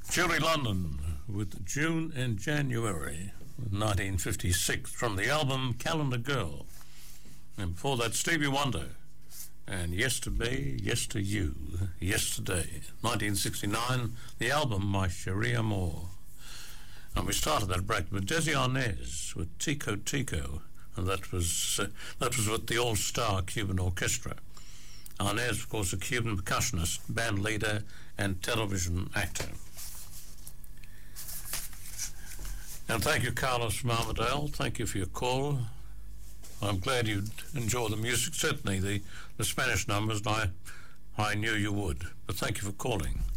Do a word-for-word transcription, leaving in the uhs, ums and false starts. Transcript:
Julie London with June and January nineteen fifty-six from the album Calendar Girl. And before that, Stevie Wonder and Yes to Me, Yes to You, Yesterday, nineteen sixty-nine, the album My Cherie Amour. And we started that break with Desi Arnaz with Tico Tico, and that was uh, that was with the All-Star Cuban Orchestra. Arnaz, of course, a Cuban percussionist, band leader, and television actor. And thank you, Carlos from Armadale. Thank you for your call. I'm glad you'd enjoy the music, certainly the, the Spanish numbers, and I, I knew you would. But thank you for calling.